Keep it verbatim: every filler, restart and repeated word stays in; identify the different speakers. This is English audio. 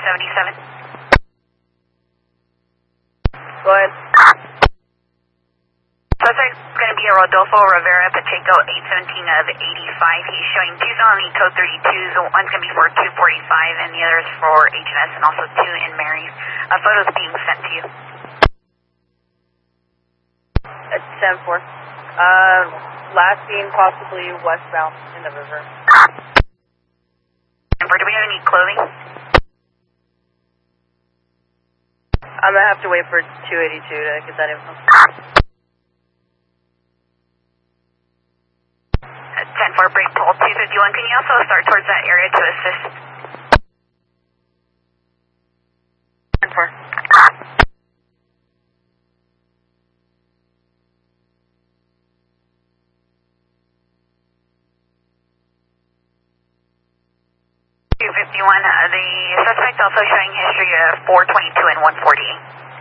Speaker 1: seventy-seven.
Speaker 2: Go ahead.
Speaker 1: Suspect is going to be a Rodolfo Rivera Pacheco, eight seventeen of eighty-five. He's showing two felony code thirty-twos. One's going to be for two forty-five, and the other is for H and S, and also two in Mary's. A photo's being sent to you.
Speaker 2: It's ten four. Uh, last seen possibly westbound in the river.
Speaker 1: And do we have any clothing?
Speaker 2: I'm going to have to wait for two eighty-two to get that info.
Speaker 1: ten four, break pole two fifty-one. Can you also start towards that area to assist? ten four. two fifty-one, uh, the suspect also showing history of four twenty-two and one forty.